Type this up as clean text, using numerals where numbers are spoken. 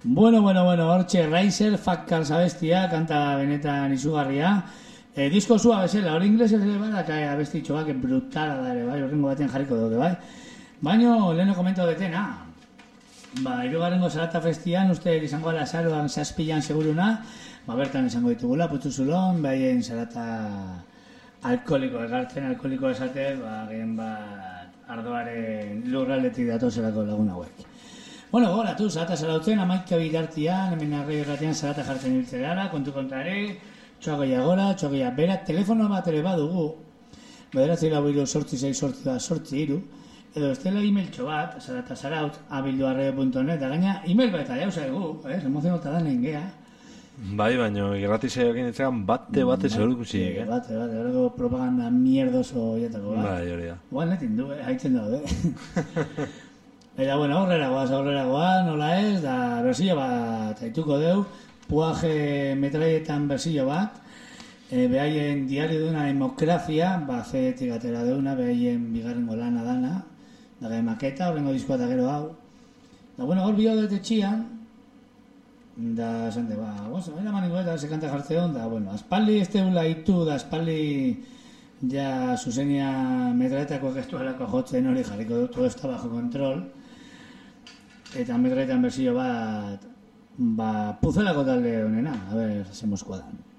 Bueno, hortxe Riser, Fat Cars abestia, kanta benetan izugarria. Disko zua bezala, hori inglesez ere badak abestitxoak brutala da ere, bai, horrengo batean jarriko dute, bai. Baina, leheno komento detena, irugarrengo Zarata festian, uste izango ala azaroan zazpilan seguruna, bertan izango ditugula, Putzuzulon, behaien Zarata alkoholiko, egartzen alkoholiko esate, gehen ardoaren lurraldetik datozelako lagun hauek. Bueno, goratu, Zarata zarautzen, amaika bidartian, hemen arrei erratean Zarata jartzen hiltzera, kontu kontare, txoagoia gora, txoagoia bera, telefono bat ere badugu, bederatzi lau iru sortzi 6 sortzi da sortzi iru, edo ez dela emailtxo bat, zaratazaraut@arreo.net, da gaina email bat eta jauza egu, emozionota da nahin geha. Bai, baina irratizioekin etxegan bate segurukusi, Bate, horreko propaganda mierdoso hietako, Bai, hori da. Guan netin du, haitzen daude. Eta, bueno, aurrera goaz, nola ez, da berzio bat haituko deu, puaje metraietan berzio bat, behaien diario duna Democracia, zeetik atera deuna, behaien bigarrengo lana dana, daga maketa, horrengo diskoa eta gero hau. Da, bueno, hor bio dut etxian, da, zente, era maniko eta ze kanta jartze hon, da, bueno, aspaldi ez teula hitu, da, aspaldi ja zuzenia metraetako gestualako jotzen hori jarriko dut, todo está bajo control, eta metraetan berzio bat, puzelako talde honena, a ver, hacemos cuadan.